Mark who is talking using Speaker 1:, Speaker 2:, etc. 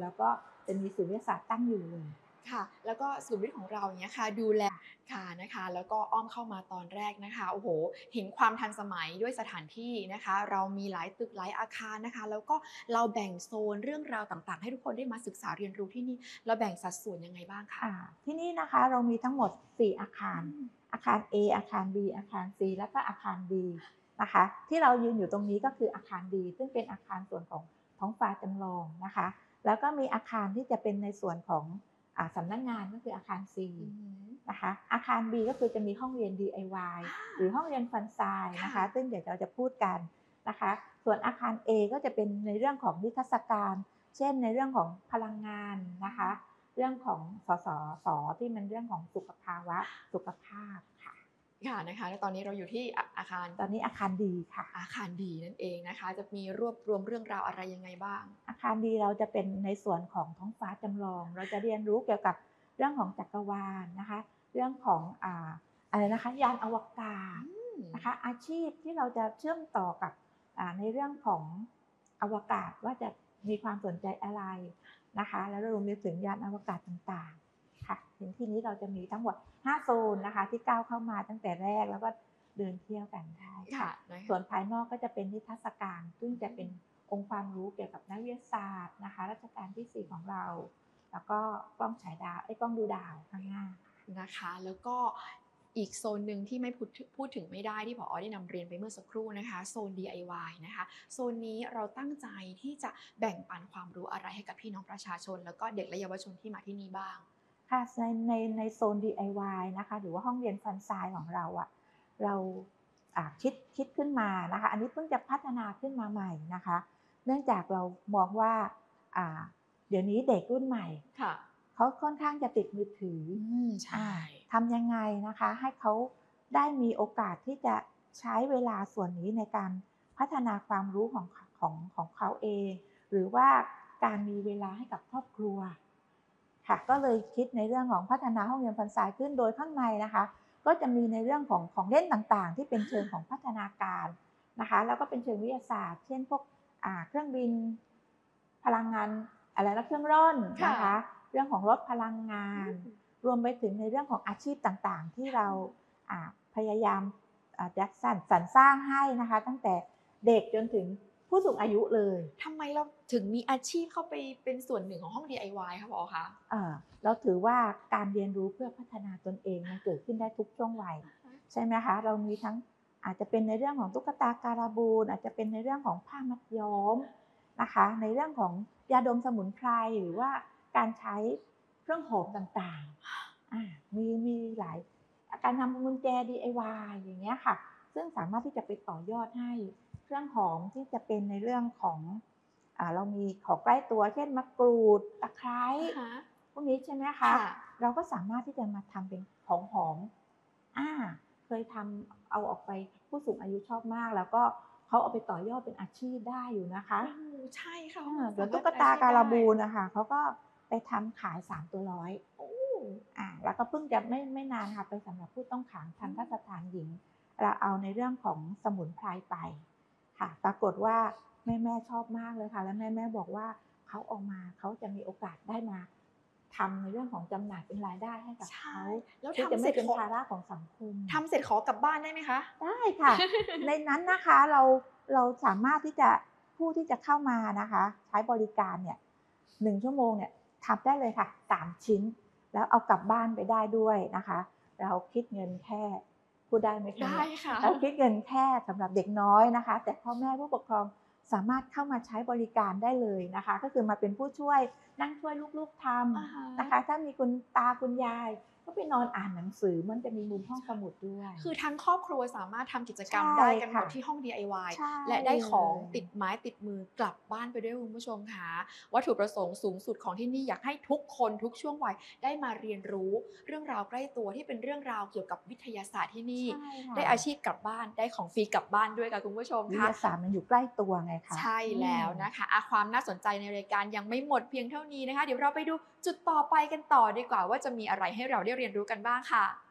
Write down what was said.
Speaker 1: แล้วก็จะมีศูนย์วิทยาศาสตร์ตั้งอยู่เลย
Speaker 2: ค่ะแล้วก็ศูนย์วิทย์ของเราอย่างเงี้ยค่ะดูแลค่ะนะคะแล้วก็อ้อมเข้ามาตอนแรกนะคะโอ้โฮเห็นความทันสมัยด้วยสถานที่นะคะเรามีหลายตึกหลายอาคารนะคะแล้วก็เราแบ่งโซนเรื่องราวต่างๆให้ทุกคนได้มาศึกษาเรียนรู้ที่นี่เราแบ่งสัดส่วนยังไงบ้างคะ
Speaker 1: ที่นี่นะคะเรามีทั้งหมด4อาคาร
Speaker 2: อืม
Speaker 1: อาคาร A อาคาร B อาคาร C แล้วก็อาคาร D นะคะที่เรายืนอยู่ตรงนี้ก็คืออาคาร D ซึ่งเป็นอาคารส่วนของท้องฟ้าจำลองนะคะแล้วก็มีอาคารที่จะเป็นในส่วนของสำนักงานก็คืออาคาร C
Speaker 2: อือฮึ
Speaker 1: นะคะอาคาร B ก็คือจะมีห้องเรียน DIY หรือห้องเรียนฟันไซน์นะ
Speaker 2: ค่ะ
Speaker 1: คะซึ่งเดี๋ยวเราจะพูดกันนะคะส่วนอาคาร A ก็จะเป็นในเรื่องของนิทรรศการเช่นในเรื่องของพลังงานนะคะ เรื่องของสที่มันเรื่องของสุขภาวะสุขภาพค่ะ
Speaker 2: ค่ะนะคะแล้วตอนนี้เราอยู่ที่อาคาร
Speaker 1: ตอนนี้อาคารดีค่ะ
Speaker 2: อาคารดีนั่นเองนะคะจะมีรวบรวมเรื่องราวอะไรยังไงบ้าง
Speaker 1: อาคารดีเราจะเป็นในส่วนของท้องฟ้าจำลองเราจะเรียนรู้เกี่ยวกับเรื่องของจักรวาลนะคะเรื่องของอะไรนะคะยานอวกาศ
Speaker 2: อืม
Speaker 1: นะคะอาชีพที่เราจะเชื่อมต่อกับในเรื่องของอวกาศว่าจะมีความสนใจอะไรนะคะแล้วรวมไปถึงยานอวกาศต่างๆค่ะถึงที่นี้เราจะมีทั้งหมด5โซนนะคะที่ก้าวเข้ามาตั้งแต่แรกแล้วก็เดินเที่ยวกันได้ค่ะ
Speaker 2: ค่ะนะคะ
Speaker 1: ส่วนภายนอกก็จะเป็นนิทรรศการซึ่งจะเป็นองค์ความรู้เกี่ยวกับนักวิทยาศาสตร์นะคะรัชกาลที่4ของเราแล้วก็กล้องฉายดาวกล้องดูดาวข้างหน้า
Speaker 2: นะคะแล้วก็อีกโซนหนึ่งที่ไม่พูดถึงไม่ได้ที่ผอได้นำเรียนไปเมื่อสักครู่นะคะโซน DIY นะคะโซนนี้เราตั้งใจที่จะแบ่งปันความรู้อะไรให้กับพี่น้องประชาชนแล้วก็เด็กและเยาวชนที่มาที่นี่บ้าง
Speaker 1: ค่ะในโซน DIY นะคะหรือว่าห้องเรียนฟันไซน์ของเราเราคิดขึ้นมานะคะอันนี้เพิ่งจะพัฒนาขึ้นมาใหม่นะคะเนื่องจากเรามองว่าอ่าเดี๋ยวนี้เด็กรุ่นใหม่
Speaker 2: ค่ะ
Speaker 1: เขาค่อนข้างจะติดมือถือ
Speaker 2: ใช่
Speaker 1: อ่าทำยังไงนะคะให้เขาได้มีโอกาสที่จะใช้เวลาส่วนนี้ในการพัฒนาความรู้ของเขาเองหรือว่าการมีเวลาให้กับครอบครัวค่ะก็เลยคิดในเรื่องของพัฒนาห้องเรียนฟันไซน์ขึ้นโดยข้างในนะคะก็จะมีในเรื่องของเล่นต่างๆที่เป็นเชิงของพัฒนาการนะคะแล้วก็เป็นเชิงวิทยาศาสตร์เช่นพวกเครื่องบินพลังงานอะไรนะเครื่องร่อน
Speaker 2: ค่ะ
Speaker 1: นะคะเรื่องของรถพลังงานรวมไปถึงในเรื่องของอาชีพต่างๆที่เราพยายามจะสรรสร้างให้นะคะตั้งแต่เด็กจนถึงผู้สูงอายุเลย
Speaker 2: ทำไมเราถึงมีอาชีพเข้าไปเป็นส่วนหนึ่งของห้อง DIY คะผอคะ
Speaker 1: เราถือว่าการเรียนรู้เพื่อพัฒนาตนเองมันเกิดขึ้นได้ทุกช่วงวัยใช่ไหมคะเรามีทั้งอาจจะเป็นในเรื่องของตุ๊กตาการาบูนอาจจะเป็นในเรื่องของผ้ามัดย้อมนะคะในเรื่องของยาดมสมุนไพรหรือว่าการใช้เครื่องหอมต่างๆมีหลายการทำกุญแจ DIY อย่างเงี้ยค่ะซึ่งสามารถที่จะไปต่อยอดให้เครื่องหอมที่จะเป็นในเรื่องของเรามีของใกล้ตัวเช่นมะกรูดตะไคร้
Speaker 2: อะฮะ
Speaker 1: พวกนี้ใช่ไหมคะ
Speaker 2: ค่ะ
Speaker 1: เราก็สามารถที่จะมาทำเป็นของหอมอาเคยทำเอาออกไปผู้สูงอายุชอบมากแล้วก็เขาเอาไปต่อยอดเป็นอาชีพได้อยู่นะคะ
Speaker 2: โอ้โฮใช่ค่ะเพราะมัน
Speaker 1: เหมือนตุ๊
Speaker 2: สามารถเป็นอา
Speaker 1: กตาการา
Speaker 2: ชีพได้
Speaker 1: บูนน่ะค่ะเขาก็ไปทำขาย3ตัวร้อย
Speaker 2: โอ้
Speaker 1: แล้วก็เพิ่งจะไม่นานค่ะไปสำหรับผู้ต้องขังทั
Speaker 2: อื
Speaker 1: นต
Speaker 2: ม
Speaker 1: สถานหญิงเราเอาในเรื่องของสมุนไพรไปค่ะปรากฏว่าแม่ๆชอบมากเลยค่ะแล้วแม่ๆบอกว่าเขาเอามาเขาจะมีโอกาสได้มาทำในเรื่องของจำหน่ายเป็นรายได้ให้กับ
Speaker 2: ใช่
Speaker 1: เขา
Speaker 2: แล้ว
Speaker 1: ที่จะไม่เป็นภาระของสังคม
Speaker 2: ทำเสร็จขอกลับบ้านได้ไหมคะ
Speaker 1: ได้ค่ะในนั้นนะคะเราสามารถที่จะผู้ที่จะเข้ามานะคะใช้บริการเนี่ย1ชั่วโมงเนี่ยทำได้เลยค่ะ3ชิ้นแล้วเอากลับบ้านไปได้ด้วยนะคะเราคิดเงินแค่พูดได้ไหมคะ
Speaker 2: ได้
Speaker 1: เนี่ย
Speaker 2: ค่ะ
Speaker 1: เราคิดเงินแค่สำหรับเด็กน้อยนะคะแต่พ่อแม่ผู้ปกครองสามารถเข้ามาใช้บริการได้เลยนะคะก็คือมาเป็นผู้ช่วยนั่งช่วยลูกๆท
Speaker 2: อะฮ
Speaker 1: ำนะคะ
Speaker 2: ะ
Speaker 1: ถ้ามีคุณตาคุณยายก็ไปนอนอ่านหนังสือมันจะมีมุมห้องสมุดด้วย
Speaker 2: คือทั้งครอบครัวสามารถทำกิจกรรม
Speaker 1: ใช่
Speaker 2: ได้กันหม
Speaker 1: ค่ะ
Speaker 2: ดที่ห้อง DIY
Speaker 1: ใช่
Speaker 2: และได้
Speaker 1: เล
Speaker 2: ของ
Speaker 1: ย
Speaker 2: ติดไม้ติดมือกลับบ้านไปด้วยคุณผู้ชมค่ะวัตถุประสงค์สูงสุดของที่นี่อยากให้ทุกคนทุกช่วงวัยได้มาเรียนรู้เรื่องราวใกล้ตัวที่เป็นเรื่องราวเกี่ยวกับวิทยาศาสตร์ที่นี่
Speaker 1: ใช่ค่ะ
Speaker 2: ได้อาชีพกลับบ้านได้ของฟรีกลับบ้านด้วยค่ะคุณผู้ชม
Speaker 1: วิท
Speaker 2: ค่ะ
Speaker 1: ยาศาสตร์มันอยู่ใกล้ตัวไงคะ
Speaker 2: ใช่แล้วนะคะความน่าสนใจในรายการยังไม่หมดเพียงเท่านี้นะคะเดี๋ยวเราไปดูจุดต่อไปกันต่อดีกว่าว่าจะมีอะไรให้เราได้เรียนรู้กันบ้างค่ะ